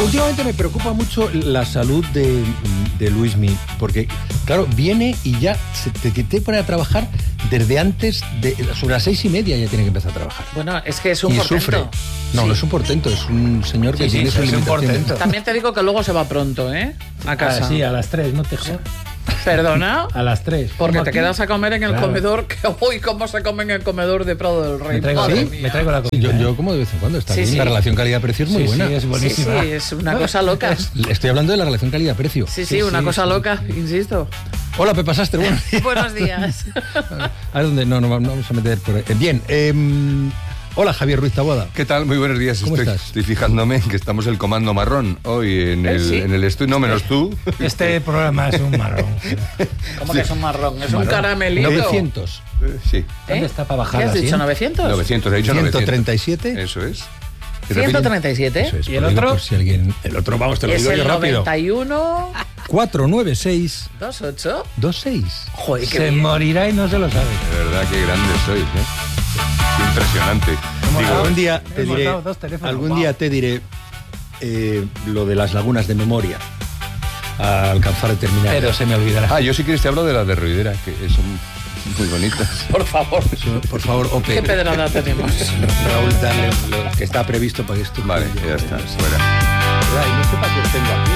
Últimamente me preocupa mucho la salud de Luismi, porque, claro, viene y ya te pone a trabajar desde antes, sobre las 6:30 ya tiene que empezar a trabajar. Bueno, es que es un portento. Sufre. No, no es un portento, es un señor que tiene sus limitaciones. También te digo que luego se va pronto, ¿eh? A casa. Sí, a las 3, no te jodas. ¿Perdona? A las 3. Porque te quedas a comer en el comedor, que hoy cómo se come en el comedor de Prado del Rey. Me traigo la comida. Yo como de vez en cuando, está bien. La relación calidad-precio es muy buena. Sí, es buenísima. Sí, es una cosa loca. Estoy hablando de la relación calidad-precio. Sí, una cosa loca, insisto. Hola, Pepa Sastre, buenos días. Buenos días. ¿A dónde? No vamos a meter por ahí. Bien, hola, Javier Ruiz Taboada. ¿Qué tal? Muy buenos días. ¿Cómo estás? Estoy fijándome en que estamos el comando marrón hoy en el estudio, no menos tú. Este programa es un marrón. ¿Cómo que es un marrón? Es un caramelito. 900. Sí. ¿Dónde está para bajar? ¿Qué has dicho, 900? 900, he dicho 137. Eso es. 137. Eso es. ¿Y el otro? Por si alguien, el otro, vamos, te lo Es digo yo el rápido. 91 496 28 26. Joder, qué Se bien. morirá y no se lo sabe. De verdad, qué grande sois, ¿eh? Impresionante. Digo, Algún día te hemos diré, dado dos teléfonos. algún Wow. día te diré lo de las lagunas de memoria a alcanzar determinadas. Pero se me olvidará. yo si quieres te hablo de las de Ruidera, que son muy bonitas. Por favor. Por favor, Ope. ¿Qué pedrada tenemos? Raúl, dale lo que está previsto para esto. Vale, ya está, fuera. Y no sé para qué os tengo aquí.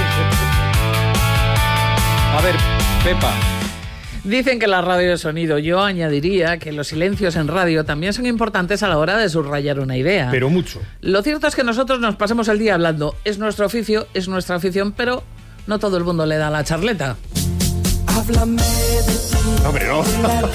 A ver, Pepa. Dicen que la radio es sonido. Yo añadiría que los silencios en radio también son importantes a la hora de subrayar una idea. Pero mucho. Lo cierto es que nosotros nos pasamos el día hablando. Es nuestro oficio, es nuestra afición, pero no todo el mundo le da la charleta. Háblame de ti. Hombre, no.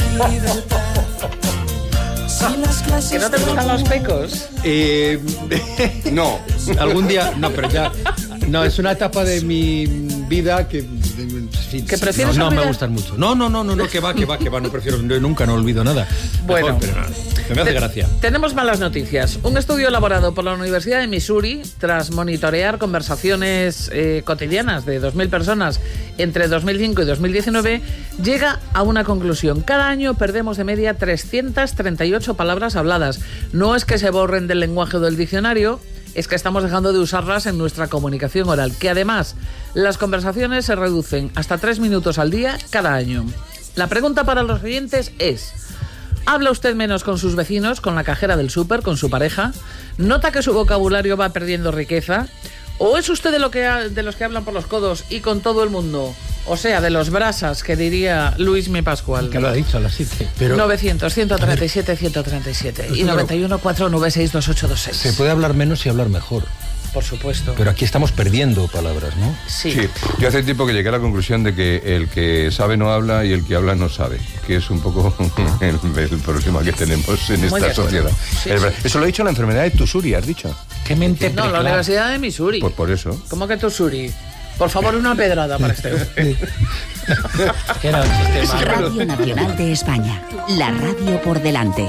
¿Que no te gustan los pecos? No. Algún día. No, pero ya. No, es una etapa de mi vida que. ¿Que prefieres no me olvidar? gustan mucho. No, que va, no prefiero, nunca no olvido nada. Bueno. Mejor, pero nada, que me hace gracia. Tenemos malas noticias. Un estudio elaborado por la Universidad de Missouri, tras monitorear conversaciones cotidianas de 2.000 personas entre 2005 y 2019, llega a una conclusión. Cada año perdemos de media 338 palabras habladas. No es que se borren del lenguaje o del diccionario, es que estamos dejando de usarlas en nuestra comunicación oral, que además las conversaciones se reducen hasta 3 minutos al día cada año. La pregunta para los oyentes es: ¿habla usted menos con sus vecinos, con la cajera del súper, con su pareja? ¿Nota que su vocabulario va perdiendo riqueza? ¿O es usted de los que hablan por los codos y con todo el mundo? O sea, de los brasas, que diría Luismi Pascual. Que lo ha dicho a las 7. Pero 900, 137, 137 y 91 496 2826. se puede hablar menos y hablar mejor. Por supuesto. Pero aquí estamos perdiendo palabras, ¿no? Sí. Sí, yo hace tiempo que llegué a la conclusión de que el que sabe no habla y el que habla no sabe, que es un poco el problema que tenemos en Muy de esta acuerdo. sociedad. Sí, Es sí. verdad. Eso lo ha dicho la enfermedad de Tusuri, has dicho. ¿Qué mente No, la preclara? Universidad de Missouri. Pues por eso. ¿Cómo que Tusuri? Por favor, una pedrada para este. Que era un sistema. Radio Nacional de España. La radio por delante.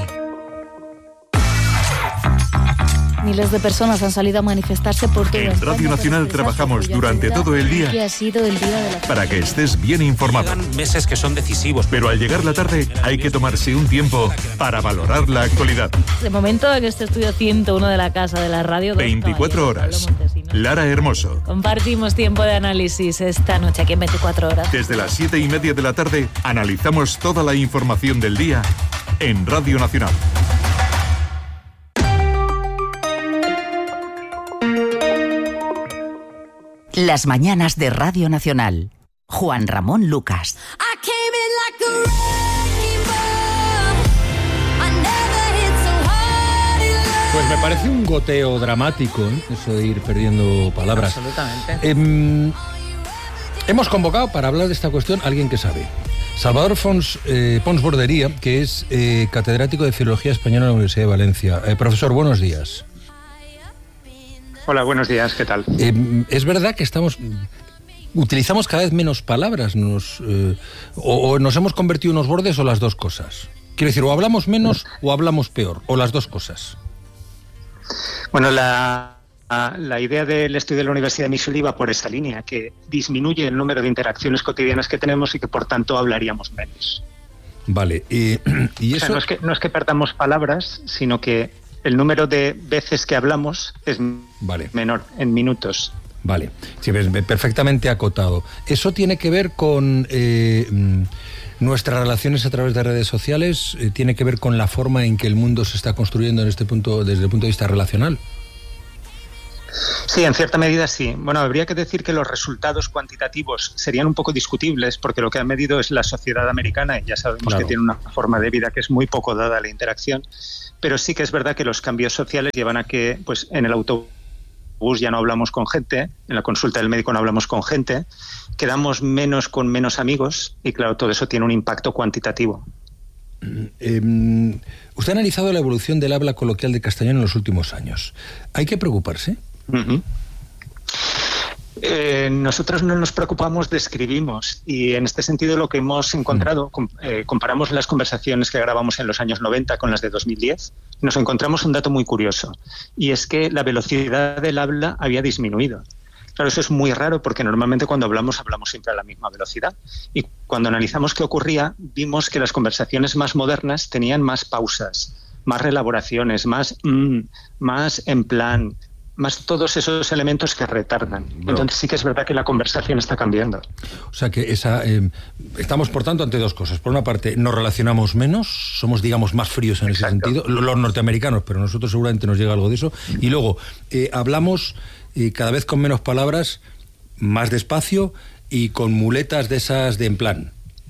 Miles de personas han salido a manifestarse por toda En España Radio Nacional por expresar trabajamos su durante solidaridad todo el día que ha sido el día de la... para que estés bien informado. Quedan meses que son decisivos. Pero al llegar la tarde hay que tomarse un tiempo para valorar la actualidad. De momento en este estudio 101 de la Casa de la Radio... dos 24 caballeros, horas. Pablo Montesinos. Lara Hermoso. Compartimos tiempo de análisis esta noche aquí en 24 horas. Desde las 7:30 de la tarde analizamos toda la información del día en Radio Nacional. Las mañanas de Radio Nacional. Juan Ramón Lucas. Pues me parece un goteo dramático, ¿eh? Eso de ir perdiendo palabras. Absolutamente. Hemos convocado para hablar de esta cuestión a alguien que sabe. Salvador Pons Bordería, que es catedrático de Filología Española en la Universidad de Valencia. Profesor, buenos días. Hola, buenos días, ¿qué tal? Es verdad que utilizamos cada vez menos palabras, o nos hemos convertido en unos bordes o las dos cosas. Quiero decir, o hablamos menos o hablamos peor, o las dos cosas. Bueno, la idea del estudio de la Universidad de Missouri va por esta línea, que disminuye el número de interacciones cotidianas que tenemos y que por tanto hablaríamos menos. Vale, y eso... O sea, no es que perdamos palabras, sino que el número de veces que hablamos es menor en minutos. Vale, sí, perfectamente acotado. ¿Eso tiene que ver con nuestras relaciones a través de redes sociales? ¿Tiene que ver con la forma en que el mundo se está construyendo en este punto, desde el punto de vista relacional? Sí, en cierta medida sí. Bueno, habría que decir que los resultados cuantitativos serían un poco discutibles porque lo que ha medido es la sociedad americana y ya sabemos que tiene una forma de vida que es muy poco dada a la interacción, pero sí que es verdad que los cambios sociales llevan a que pues en el autobús ya no hablamos con gente, en la consulta del médico no hablamos con gente, quedamos menos con menos amigos y claro, todo eso tiene un impacto cuantitativo. Usted ha analizado la evolución del habla coloquial de castellano en los últimos años. ¿Hay que preocuparse? Nosotros no nos preocupamos, describimos y en este sentido lo que hemos encontrado, comparamos las conversaciones que grabamos en los años 90 con las de 2010, nos encontramos un dato muy curioso y es que la velocidad del habla había disminuido. Claro, eso es muy raro porque normalmente cuando hablamos siempre a la misma velocidad y cuando analizamos qué ocurría vimos que las conversaciones más modernas tenían más pausas, más reelaboraciones, más en plan, más todos esos elementos que retardan. Entonces sí que es verdad que la conversación está cambiando. O sea que estamos por tanto ante dos cosas. Por una parte, nos relacionamos menos, somos digamos más fríos en ese sentido, los norteamericanos, pero nosotros seguramente nos llega algo de eso. Y luego, hablamos cada vez con menos palabras, más despacio y con muletas de esas de en plan.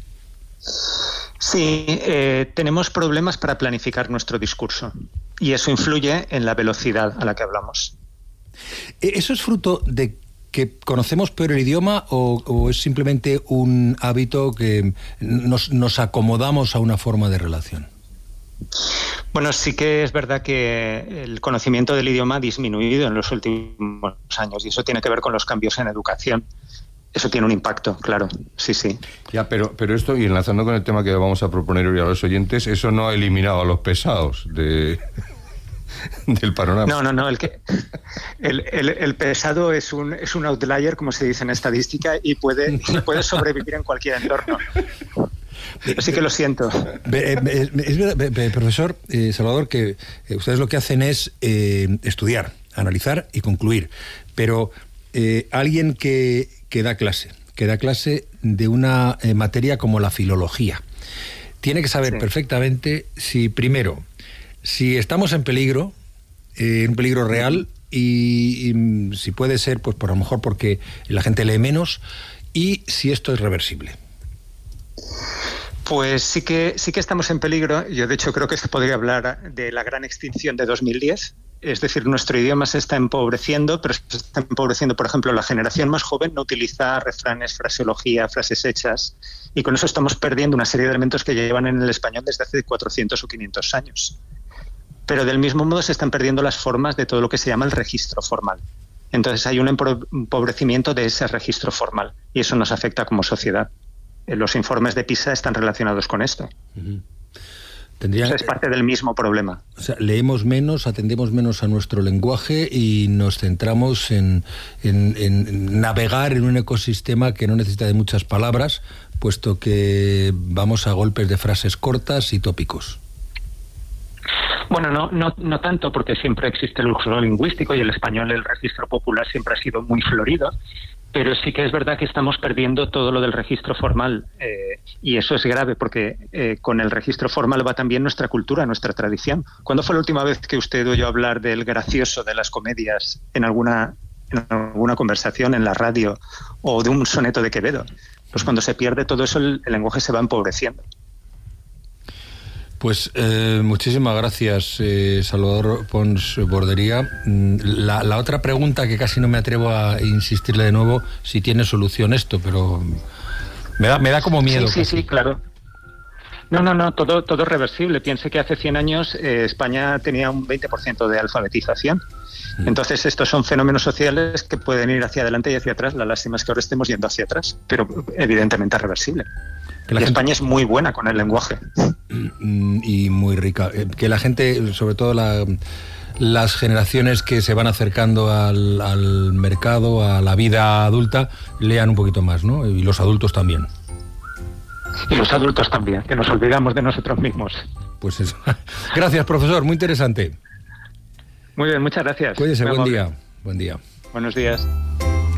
Sí, tenemos problemas para planificar nuestro discurso y eso influye en la velocidad a la que hablamos. ¿Eso es fruto de que conocemos peor el idioma o es simplemente un hábito que nos acomodamos a una forma de relación? Bueno, sí que es verdad que el conocimiento del idioma ha disminuido en los últimos años y eso tiene que ver con los cambios en educación. Eso tiene un impacto, claro, sí. Ya, pero esto, y enlazando con el tema que vamos a proponer hoy a los oyentes, eso no ha eliminado a los pesados del panorama. No, el pesado es un outlier, como se dice en estadística, y puede sobrevivir en cualquier entorno. Así que lo siento. Es verdad, profesor Salvador, que ustedes lo que hacen es estudiar, analizar y concluir, pero alguien que da clase de una materia como la filología, tiene que saber perfectamente si estamos en peligro, un peligro real, y si puede ser, pues por lo mejor porque la gente lee menos, y si esto es reversible. Pues sí que estamos en peligro. Yo, de hecho, creo que se podría hablar de la gran extinción de 2010. Es decir, nuestro idioma se está empobreciendo, pero se está empobreciendo, por ejemplo, la generación más joven no utiliza refranes, fraseología, frases hechas, y con eso estamos perdiendo una serie de elementos que llevan en el español desde hace 400 o 500 años. Pero del mismo modo se están perdiendo las formas de todo lo que se llama el registro formal. Entonces hay un empobrecimiento de ese registro formal y eso nos afecta como sociedad. Los informes de PISA están relacionados con esto. Es parte del mismo problema. O sea, leemos menos, atendemos menos a nuestro lenguaje y nos centramos en navegar en un ecosistema que no necesita de muchas palabras, puesto que vamos a golpes de frases cortas y tópicos. Bueno, no tanto, porque siempre existe el uso lingüístico y el español, el registro popular siempre ha sido muy florido, pero sí que es verdad que estamos perdiendo todo lo del registro formal y eso es grave porque con el registro formal va también nuestra cultura, nuestra tradición. ¿Cuándo fue la última vez que usted oyó hablar del gracioso de las comedias en alguna conversación en la radio o de un soneto de Quevedo? Pues cuando se pierde todo eso el lenguaje se va empobreciendo. Pues muchísimas gracias, Salvador Pons Bordería. La otra pregunta, que casi no me atrevo a insistirle de nuevo, si tiene solución esto, pero me da como miedo. Sí, claro. No, todo es reversible. Piense que hace 100 años España tenía un 20% de alfabetización. Entonces estos son fenómenos sociales que pueden ir hacia adelante y hacia atrás. La lástima es que ahora estemos yendo hacia atrás, pero evidentemente es reversible. España es muy buena con el lenguaje. Y muy rica. Que la gente, sobre todo las generaciones que se van acercando al mercado, a la vida adulta, lean un poquito más, ¿no? Y los adultos también. Y los adultos también, que nos olvidamos de nosotros mismos. Pues eso. Gracias, profesor, muy interesante. Muy bien, muchas gracias. Cuídese, buen día. Buenos días.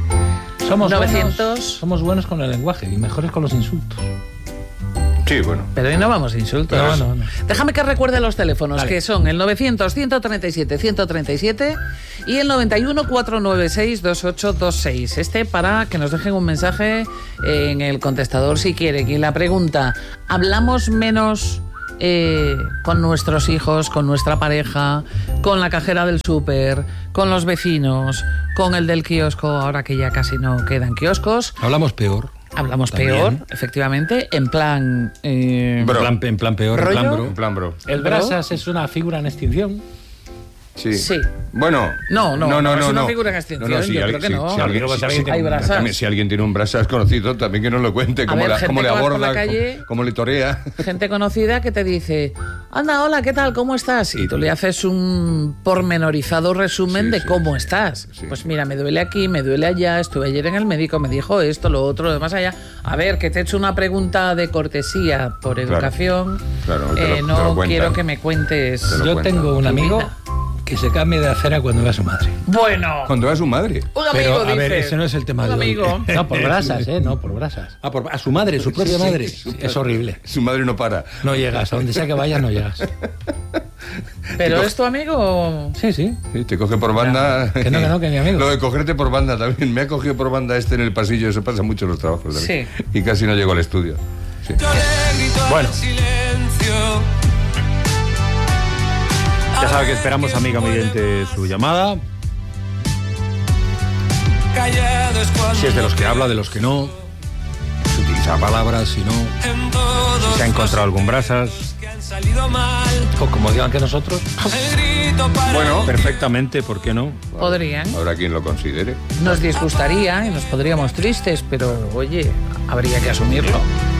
Somos 900. somos buenos con el lenguaje y mejores con los insultos. Sí, bueno. Pero hoy no vamos a insultos. No. Déjame que recuerde los teléfonos, Dale. que son el 900-137-137 y el 91-496-2826. Este para que nos dejen un mensaje en el contestador si quieren. Y la pregunta, ¿hablamos menos con nuestros hijos, con nuestra pareja, con la cajera del súper, con los vecinos, con el del kiosco, ahora que ya casi no quedan kioscos? Hablamos peor. Hablamos También. peor, efectivamente, en plan... Bro. En plan peor, en ¿Rollo? plan bro. En plan, bro. El Brasas es una figura en extinción. Sí. Sí. Bueno. No, es una figura en extinción, yo creo que no. Si alguien, Digo, si alguien hay brasas. también, si alguien tiene un brasas conocido, también que nos lo cuente, cómo, ver, gente cómo le que vas por aborda, la calle- cómo le torea. Gente conocida que te dice, anda, hola, ¿qué tal? ¿Cómo estás? Y tú le haces un pormenorizado resumen Sí, de sí. cómo estás. Sí. Pues mira, me duele aquí, me duele allá, estuve ayer en el médico, me dijo esto, lo otro, lo demás allá. A ver, que te he hecho una pregunta de cortesía por educación. Claro, te lo no cuentan. quiero que me cuentes. Te lo Yo cuentan. tengo un Tu amigo vida. que se cambie de acera cuando ve a su madre. Bueno, Cuando a su madre. un amigo, Pero, a ver, dices. ese no es el tema Un de hoy. amigo. No, por brasas, no, por brasas. Ah, a su madre, su propia madre. Es horrible. Su madre no para. No llegas, a donde sea que vayas no llegas. ¿Pero es tu amigo? Sí, sí. Sí, te coge por banda. Que no, que mi amigo. Lo de cogerte por banda también. Me ha cogido por banda en el pasillo. Eso pasa mucho en los trabajos. también. Sí. Y casi no llego al estudio. Sí. Bueno. Ya sabe que esperamos, amiga mediante su llamada. Si es de los que habla, de los que no. Si utiliza palabras, si no. Si se ha encontrado algún brasas. O como digan que nosotros. Bueno, Perfectamente, ¿por qué no? Podrían. habrá quien lo considere. Nos disgustaría y nos podríamos tristes, pero oye, habría que asumirlo.